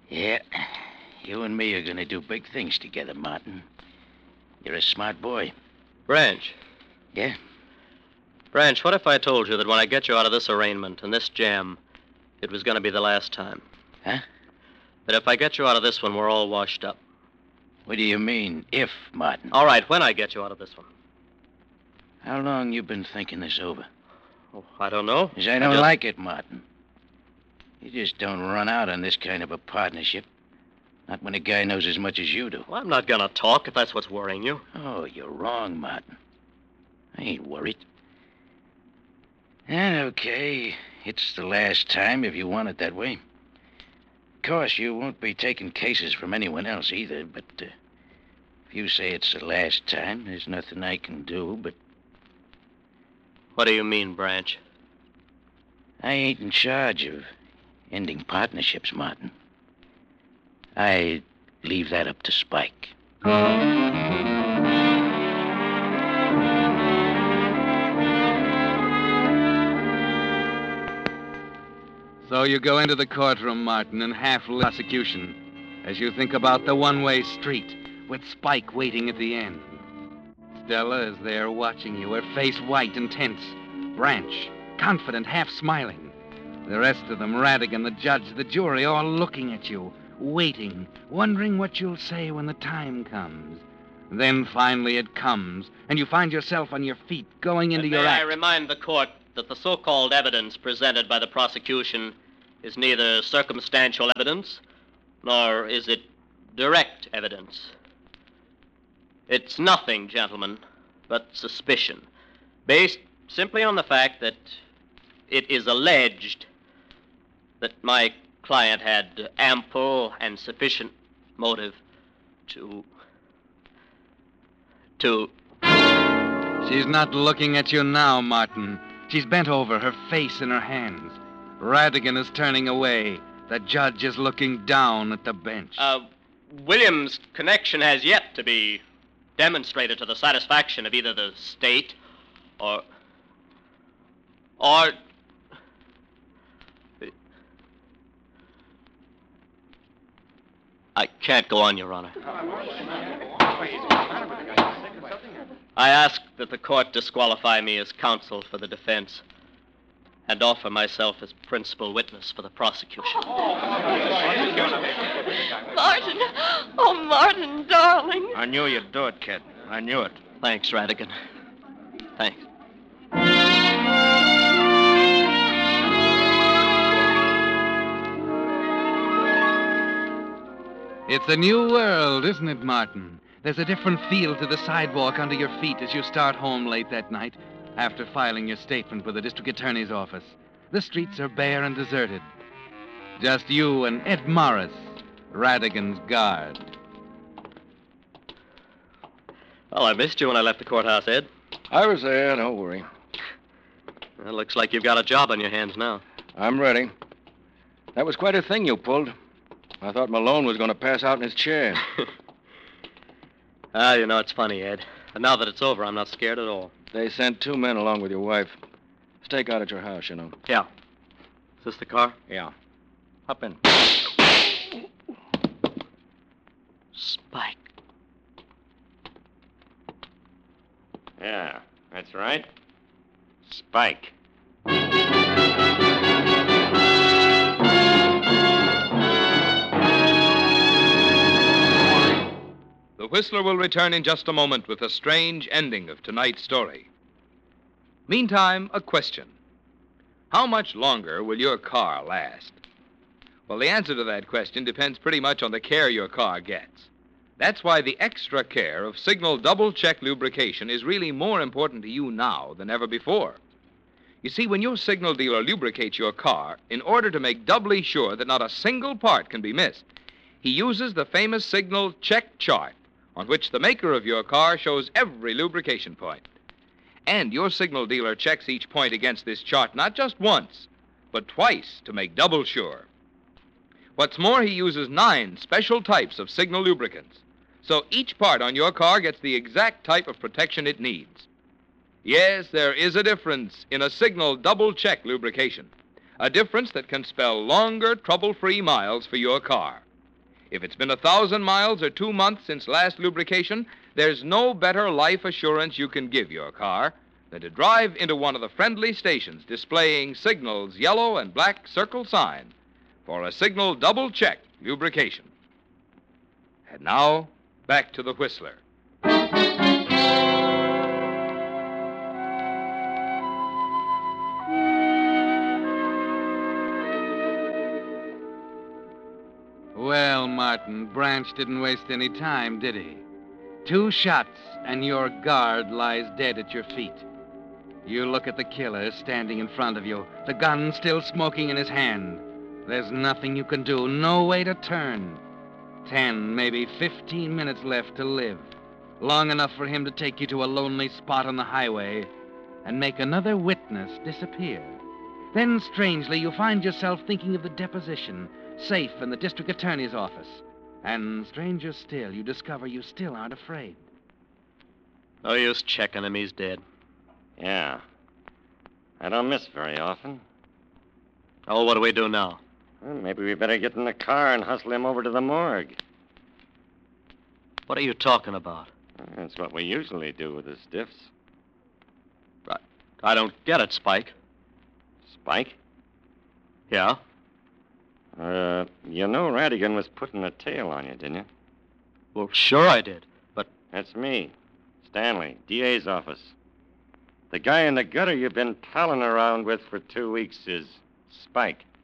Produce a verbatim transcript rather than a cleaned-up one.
Yeah, you and me are going to do big things together, Martin. You're a smart boy. Branch. Yeah? Branch, what if I told you that when I get you out of this arraignment and this jam, it was going to be the last time? Huh? That if I get you out of this one, we're all washed up. What do you mean, if, Martin? All right, when I get you out of this one. How long you been thinking this over? Oh, I don't know. 'Cause I don't I just... like it, Martin. You just don't run out on this kind of a partnership. Not when a guy knows as much as you do. Well, I'm not going to talk if that's what's worrying you. Oh, you're wrong, Martin. I ain't worried. And okay, it's the last time if you want it that way. Of course, you won't be taking cases from anyone else either, but uh, if you say it's the last time, there's nothing I can do but... What do you mean, Branch? I ain't in charge of ending partnerships, Martin. I leave that up to Spike. So you go into the courtroom, Martin, and half prosecution as you think about the one-way street with Spike waiting at the end. Stella is there watching you, her face white and tense. Branch, confident, half smiling. The rest of them, Radigan, the judge, the jury, all looking at you, waiting, wondering what you'll say when the time comes. Then finally it comes, and you find yourself on your feet, going into And your may act. I remind the court that the so-called evidence presented by the prosecution is neither circumstantial evidence, nor is it direct evidence. It's nothing, gentlemen, but suspicion, based simply on the fact that it is alleged that my client had ample and sufficient motive to... to... She's not looking at you now, Martin. She's bent over, her face in her hands. Radigan is turning away. The judge is looking down at the bench. Uh, Williams' connection has yet to be demonstrated to the satisfaction of either the state or... or... I can't go on, Your Honor. I ask that the court disqualify me as counsel for the defense and offer myself as principal witness for the prosecution. Martin! Oh, Martin, darling. I knew you'd do it, kid. I knew it. Thanks, Radigan. Thanks. It's a new world, isn't it, Martin? There's a different feel to the sidewalk under your feet as you start home late that night after filing your statement with the district attorney's office. The streets are bare and deserted. Just you and Ed Morris, Radigan's guard. Well, I missed you when I left the courthouse, Ed. I was there, don't worry. Well, it looks like you've got a job on your hands now. I'm ready. That was quite a thing you pulled. I thought Malone was going to pass out in his chair. Ah, you know, it's funny, Ed. And now that it's over, I'm not scared at all. They sent two men along with your wife. Stake out at your house, you know. Yeah. Is this the car? Yeah. Hop in. Spike. Yeah, that's right. Spike. The Whistler will return in just a moment with a strange ending of tonight's story. Meantime, a question. How much longer will your car last? Well, the answer to that question depends pretty much on the care your car gets. That's why the extra care of Signal Double Check Lubrication is really more important to you now than ever before. You see, when your signal dealer lubricates your car, in order to make doubly sure that not a single part can be missed, he uses the famous Signal Check Chart, on which the maker of your car shows every lubrication point. And your signal dealer checks each point against this chart not just once, but twice to make double sure. What's more, he uses nine special types of signal lubricants, so each part on your car gets the exact type of protection it needs. Yes, there is a difference in a Signal Double Check lubrication, a difference that can spell longer, trouble-free miles for your car. If it's been a thousand miles or two months since last lubrication, there's no better life assurance you can give your car than to drive into one of the friendly stations displaying Signal's yellow and black circle sign for a Signal double check lubrication. And now, back to the Whistler. Well, Martin, Branch didn't waste any time, did he? Two shots, and your guard lies dead at your feet. You look at the killer standing in front of you, the gun still smoking in his hand. There's nothing you can do, no way to turn. Ten, maybe fifteen minutes left to live. Long enough for him to take you to a lonely spot on the highway and make another witness disappear. Then, strangely, you find yourself thinking of the deposition, safe in the district attorney's office. And, stranger still, you discover you still aren't afraid. No use checking him. He's dead. Yeah. I don't miss very often. Oh, what do we do now? Well, maybe we better get in the car and hustle him over to the morgue. What are you talking about? That's what we usually do with the stiffs. I don't get it, Spike. Spike? Yeah? Uh, you know Radigan was putting a tail on you, didn't you? Well, sure I did. But That's me, Stanley, D A's office. The guy in the gutter you've been palling around with for two weeks is Spike.